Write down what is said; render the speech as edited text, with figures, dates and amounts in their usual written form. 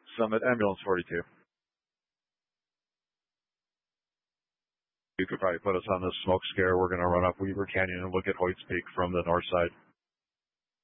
Summit, ambulance 42. You could probably put us on this smoke scare. We're going to run up Weaver Canyon and look at Hoyt's Peak from the north side.